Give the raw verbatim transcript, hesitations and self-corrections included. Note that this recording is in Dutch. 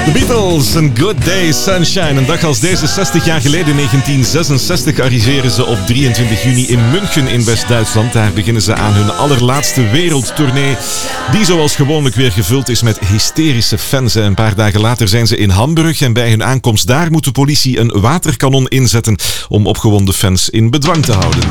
The Beatles, een Good Day Sunshine. Een dag als deze, zestig jaar geleden, negentien zesenzestig, arriveren ze op drieëntwintig juni in München in West-Duitsland. Daar beginnen ze aan hun allerlaatste wereldtournee, die zoals gewoonlijk weer gevuld is met hysterische fans. Een paar dagen later zijn ze in Hamburg en bij hun aankomst daar moet de politie een waterkanon inzetten om opgewonden fans in bedwang te houden.